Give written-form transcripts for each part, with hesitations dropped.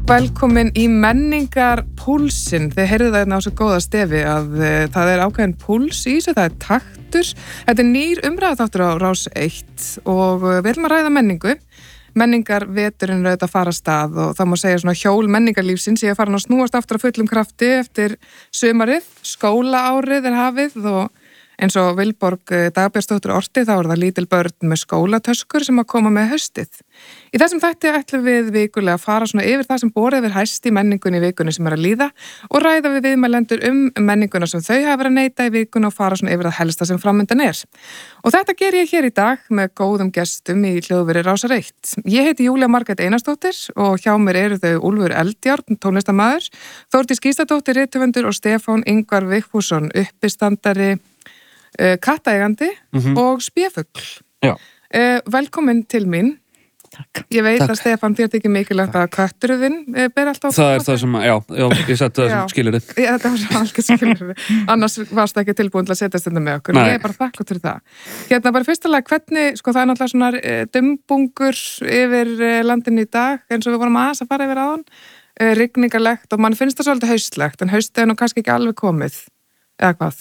Velkomin í menningarpúlsinn. Þið heyrðu það á svo góða stefi að það ákveðin púls í þessu, það taktur. Þetta nýr umræðaþáttur á Rás 1 og við ætlum að ræða menningu. Menningarveturinn auðvitað fara af stað og það má segja svona hjól menningarlífsins. Ég er farin að snúast aftur á fullum krafti eftir sumarið, skólaárið hafið og eins og Vilborg Dagbjörnsdóttir orti þá það lítil börn með skólatöskur sem að koma með haustið. Í þessum þætti ætlum við vikulega að fara svona yfir það sem borið yfir hæst í menningunni í vikunni sem að líða og ræða við viðmælendur menninguna sem þau hafa verið að neyta í vikunni og fara svona yfir það helsta sem framundan er. Og þetta ger ég hér í dag með góðum gestum í hljóðveri Rásar 1. Ég heiti Júlía Margrét Einarsdóttir og hjá mér eru þau Úlfur Eldjárn, tónlistarmaður, Þórdís Gísladóttir, rithöfundur og Stefán Ingvar Vigfússon, uppistandari, kattaeigandi og spéfugl. Velkomin til mín. Takk. Ég veit að Stefán, þér þykir mikilvægt að kötturinn ber alltaf... Það það sem, já, ég setti það sem skilyrði. Já, þetta var svo alveg skilyrði. Annars varst ekki tilbúin til að setjast þetta með okkur. Nei. Ég er bara þakklátt fyrir það. Hérna bara fyrstulega, hvernig, það er náttúrulega svona dumbungur yfir landinu í dag, eins og við vorum aðeins að fara yfir áðan, rigningarlegt og mann finnst það svolítið haustlegt, en haustið er nú kannski ekki alveg komið, eða hvað?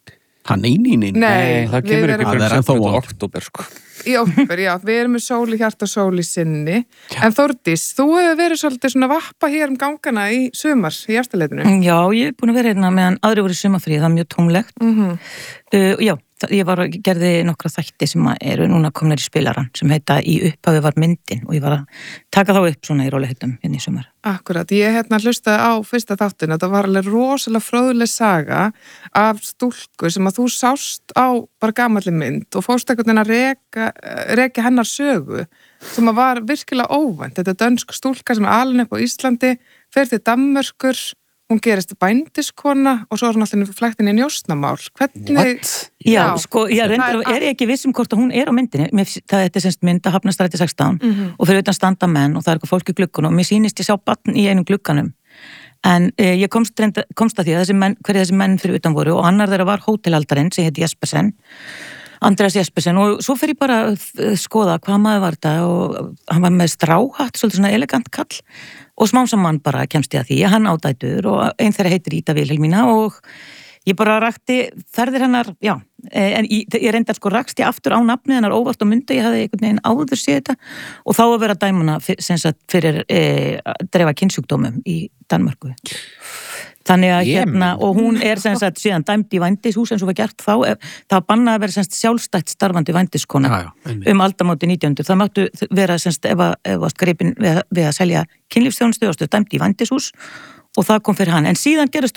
Nei, það kemur ykkur október, sko. Í október, já, við erum með sól í hjarta og sól í sinni. En Þórdís, þú hefur verið svolítið svona vappa hér gangana í sumar í eftirleitinu. Já, ég hef búin að vera hérna meðan aðri voru sumarfrí, það er mjög tómlegt. Já, ég gerði nokkra þætti sem eru núna komnir í spilaran sem heita Í upphafi var myndin og ég var að taka þá upp svona í rólegheitum inn í sumar. Akkurat, ég hlustaði á fyrsta þáttin, þetta var alveg rosalega fróðleg saga af stúlku sem að þú sást á bara gamalli mynd og fórst einhvern veginn að reka hennar sögu sem að var virkilega óvænt. Þetta er dönsk stúlka sem er alin upp á Íslandi, fer til Danmörkur, hún gerist bændiskona og svo er hún alltaf flæktin í njósnamál. Hvernig... Já, sko, ég er ekki viss hvort að hún er á myndinni. Það er semst mynd að Hafnarstræti 16 og fyrir utan standa menn og það er eitthvað fólk í gluggunum og mér sýnist ég sjá barn í einum glugganum. En ég komst að því að hverju þessi menn fyrir utan voru og annar þeirra var hótelaldarinn sem heiti Jespersen, Andreas Jespersen og svo fer ég bara að skoða hvað maður var þetta og hann var með stráhatt, svolítið svona elegant kall og smám saman bara kemst ég að því að hann ádætur og einn þeirra heitir Ida Vilhelmína og ég bara rakti ferðir hennar, já, en ég reyndar sko rakst ég aftur á nafnið hennar óvart og myndi, ég hafði einhvern veginn áður séð þetta og þá að vera dæmuna fyrir dreifa kynnsjúkdómum í Danmörku. Þannig að hérna, og hún er síðan dæmd í vændishús eins og var gert þá, það bannað að vera sjálfstætt starfandi vændiskona aldamóti 1900. Það máttu vera ef varst gripin við að selja kynlífsþjónustu og dæmd í vændishús og það kom fyrir hann. En síðan gerist